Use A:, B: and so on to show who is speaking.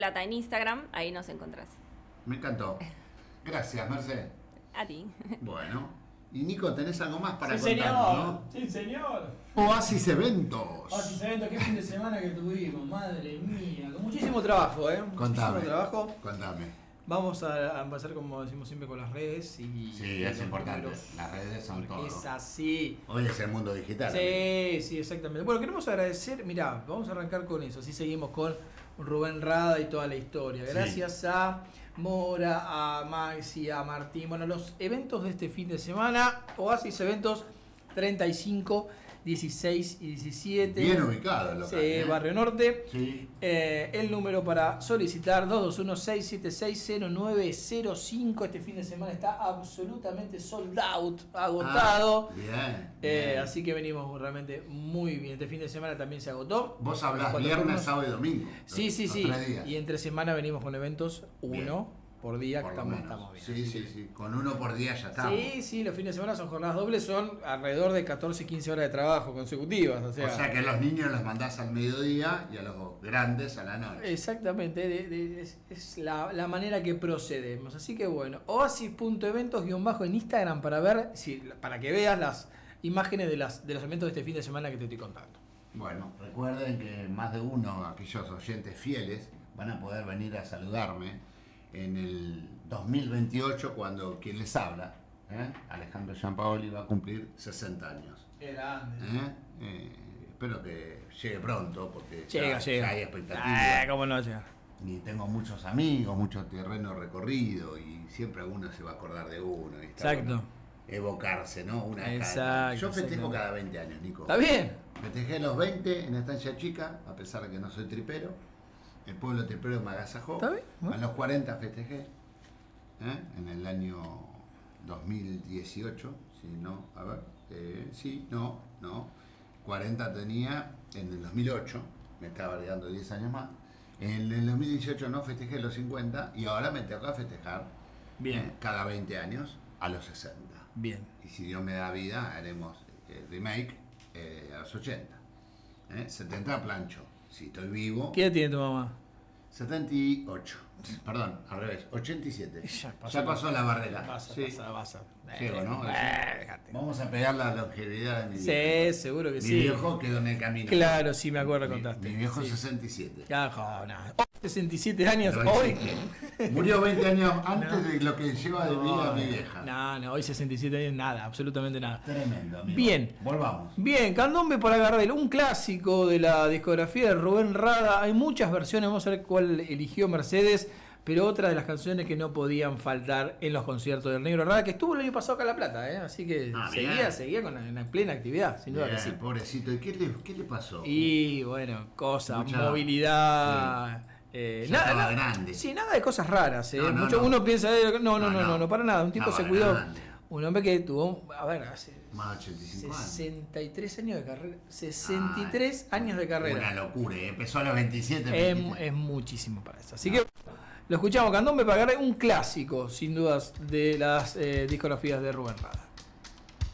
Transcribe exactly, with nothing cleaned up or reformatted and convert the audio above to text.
A: Plata en Instagram, ahí nos encontrás.
B: Me encantó. Gracias, Mercedes.
A: A ti.
B: Bueno. Y Nico, ¿tenés algo más para
C: Sí,
B: contarnos,
C: señor.
B: no?
C: Sí, señor.
B: Oasis Eventos.
C: Oasis Eventos, qué fin de semana que tuvimos, madre mía. Con muchísimo trabajo, ¿eh?
B: Contame.
C: Muchísimo trabajo.
B: Contame.
C: Vamos a, a empezar, como decimos siempre, con las redes. Y,
B: Sí,
C: y
B: es
C: los
B: importante.
C: números,
B: Las redes son
C: porque
B: todo.
C: es así.
B: Hoy es el mundo digital.
C: Sí, sí, exactamente. Bueno, queremos agradecer, mirá, vamos a arrancar con eso, así seguimos con Rubén Rada y toda la historia. Gracias sí. a Mora, a Maxi, a Martín, bueno, los eventos de este fin de semana, Oasis Eventos treinta y cinco, dieciséis y diecisiete.
B: Bien ubicado el local.
C: Sí,
B: ¿eh?
C: Barrio Norte.
B: Sí.
C: Eh, el número para solicitar dos dos uno, seis siete seis, cero nueve cero cinco. Este fin de semana está absolutamente sold out, agotado.
B: Ah, bien,
C: Eh,
B: bien.
C: así que venimos realmente muy bien. Este fin de semana también se agotó.
B: Vos hablás
C: Cuatro
B: viernes,
C: turnos.
B: sábado y domingo.
C: Sí,
B: los-
C: sí,
B: los
C: sí.
B: tres días.
C: Y entre semana venimos con eventos, uno
B: Bien.
C: por día, que
B: Por lo
C: estamos,
B: menos.
C: estamos bien.
B: Sí, sí, sí. Con uno por día ya estamos.
C: Sí, sí, los fines de semana son jornadas dobles, son alrededor de catorce, quince horas de trabajo consecutivas. O sea,
B: O sea que a los niños los mandás al mediodía y a los grandes a la noche.
C: exactamente, de- de- es, es la, la manera que procedemos. Así que bueno, oasis punto eventos guión bajo en Instagram para ver, si, para que veas las imágenes de, las, de los eventos de este fin de semana que te estoy contando.
B: Bueno, recuerden que más de uno, aquellos oyentes fieles, van a poder venir a saludarme en el dos mil veintiocho cuando quien les habla, ¿eh? Alejandro Giampaoli, va a cumplir sesenta años.
C: Qué grande.
B: ¿eh? Eh, espero que llegue pronto porque
C: Llega,
B: ya,
C: llega.
B: ya hay expectativas.
C: Ah, ¿cómo no llega?
B: Y tengo muchos amigos, mucho terreno recorrido y siempre uno se va a acordar de uno. Y está
C: Exacto.
B: bueno evocarse, ¿no? Una de cada-
C: Exacto,
B: Yo festejo
C: exactamente.
B: cada veinte años, Nico.
C: ¿Está bien?
B: Festejé los veinte en Estancia Chica, a pesar de que no soy tripero. El pueblo tripero me agasajó.
C: ¿Está bien? Bueno.
B: A los cuarenta festejé, ¿eh? En el año dos mil dieciocho, si no, a ver, eh, sí, no, no. cuarenta tenía en el dos mil ocho, me estaba agregando diez años más. En el dos mil dieciocho no festejé los cincuenta y ahora me toca festejar
C: Bien.
B: eh, cada veinte años a los sesenta.
C: Bien.
B: Y si Dios me da vida, haremos el remake eh, a los ochenta. ¿eh? setenta plancho. Si estoy vivo.
C: ¿Qué edad tiene tu mamá?
B: setenta y ocho. Perdón, al revés. ochenta y siete.
C: Ya pasó.
B: Ya pasó la barrera.
C: Pasa,
B: Sí.
C: pasa, pasa.
B: Llego, ¿no?
C: Eh, déjate.
B: Vamos a pegar la longevidad de mi
C: Sí,
B: viejo.
C: seguro que
B: Mi
C: sí.
B: viejo quedó en el camino.
C: Claro, sí, me acuerdo,
B: Mi-
C: contaste.
B: Mi viejo
C: Sí.
B: sesenta y siete.
C: Ya, joder, no. sesenta y siete años
B: Pero
C: hoy.
B: sí. Murió veinte años antes
C: No.
B: de lo que lleva de vida mi vieja.
C: No, no, hoy sesenta y siete años, nada, absolutamente nada.
B: Tremendo, amigo.
C: Bien.
B: Volvamos.
C: Bien, Candombe para Gardel, un clásico de la discografía de Rubén Rada. Hay muchas versiones, vamos a ver cuál eligió Mercedes, pero otra de las canciones que no podían faltar en los conciertos del Negro Rada, que estuvo el año pasado acá en La Plata, ¿eh? Así que
B: Ah,
C: seguía,
B: bien.
C: seguía con la, en la plena actividad, sin duda
B: Bien,
C: que sí.
B: pobrecito. ¿Y qué le, qué le pasó?
C: Y bueno, cosas,
B: Mucha-
C: movilidad. eh,
B: Ya estaba grande.
C: Sí, nada de cosas raras. Eh.
B: No, no,
C: Mucho,
B: no.
C: Uno piensa, eh, no, no,
B: No,
C: no, no,
B: no.
C: no, para nada. Un tipo
B: Estaba
C: se cuidó.
B: grande.
C: Un hombre que tuvo, a ver, hace
B: Más de ochenta y cinco años.
C: sesenta y tres años de carrera. sesenta y tres años de
B: Una
C: carrera.
B: locura. ¿eh? Empezó a los veintisiete.
C: Es,
B: veintisiete.
C: es muchísimo para eso. Así que lo escuchamos, Candombe para Gardel, un clásico, sin dudas, de las eh, discografías de Rubén Rada.